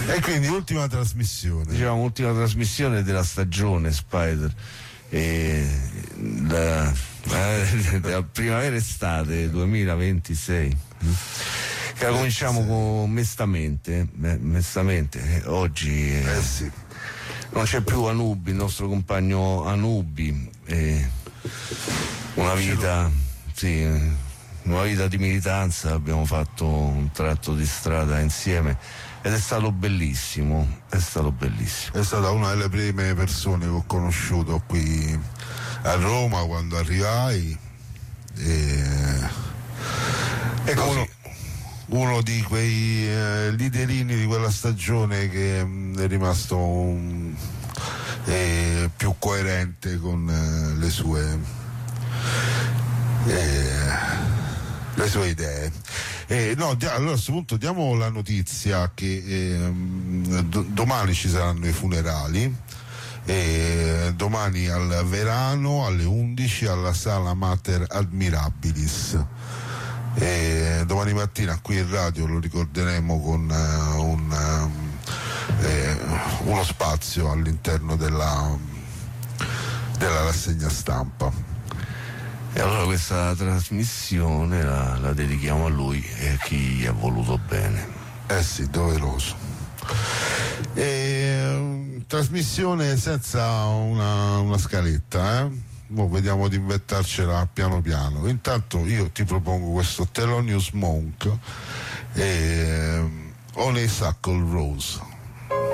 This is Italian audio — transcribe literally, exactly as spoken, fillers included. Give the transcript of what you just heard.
E quindi ultima trasmissione. Diciamo ultima trasmissione della stagione Spider. E la, la, la primavera-estate duemilaventisei. Che la cominciamo con mestamente, mestamente. Oggi eh, eh sì. non c'è più Anubi, il nostro compagno Anubi. Eh, una vita, sì, una vita di militanza, abbiamo fatto un tratto di strada insieme ed è stato bellissimo, è stato bellissimo. È stata una delle prime persone che ho conosciuto qui a Roma quando arrivai e, e uno, uno di quei eh, liderini di quella stagione che mh, è rimasto um, eh, più coerente con eh, le sue eh, le sue idee. Eh, no, dia, allora a questo punto diamo la notizia che eh, do, domani ci saranno i funerali, eh, domani al Verano alle undici alla Sala Mater Admirabilis. Eh, domani mattina qui in radio lo ricorderemo con uh, un, uh, eh, uno spazio all'interno della, della rassegna stampa. E allora questa trasmissione la, la dedichiamo a lui e a chi gli ha voluto bene. Eh sì, doveroso. E, trasmissione senza una, una scaletta, eh? Mo vediamo di inventarcela piano piano. Intanto io ti propongo questo Thelonious Monk e Honeysuckle Rose.